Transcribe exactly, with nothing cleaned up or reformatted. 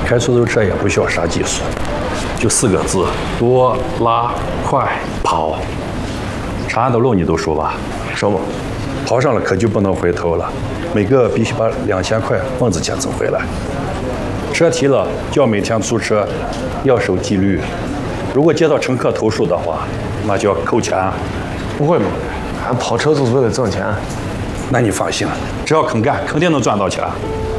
开出租车也不需要啥技术，就四个字：多、拉、快、跑。长安的路你都熟吧？ 熟吗？ 跑上了可就不能回头了，每个必须把两千块份子钱挣回来。车提了就要每天租车，要守纪律。如果接到乘客投诉的话，那就要扣钱。 不会吧？俺跑车就是为了挣钱。 那你放心，只要肯干，肯定能赚到钱。